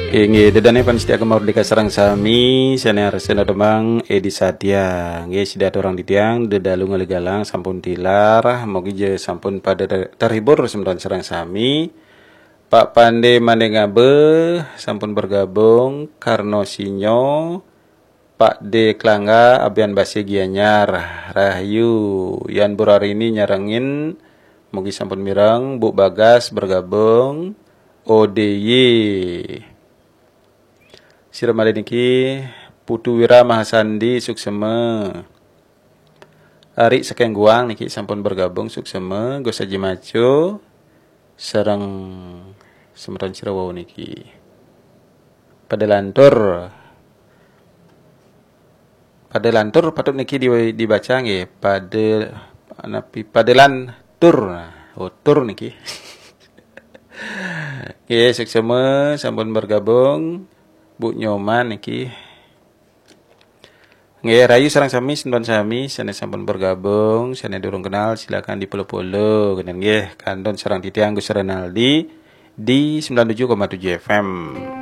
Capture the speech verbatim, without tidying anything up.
Inge dedane panistia kemardika sarang sami sana resena demang edi satya nge sida orang ditiang dedalu ngalegalang sampun tilar mogi je sampun pada terhibur sembilan sarang sami Pak Pande Manengabe sampun bergabung Karno Sinyo Pak D Klangga Abian Basi Gianyar Rahayu Yan Burari ini nyarangin mogi sampun mirang Bu Bagas bergabung O D Y Siramali niki Putu Wira Mahasandi suksema Ari Sekengguang niki sampun bergabung suksema Gosaji Maco sareng Semeran Cirawau niki pada lantur pada lantur patut niki dibaca nggih pada napi padelan tur oh tur niki nggih suksema sampun bergabung Bu Nyoman niki nggih rayu sareng sami sentuhan sami sana sampun bergabung sana durung kenal silakan dipolo-polo kenan nggih kandon sareng titiang Gus Renaldi di sembilan puluh tujuh koma tujuh F M.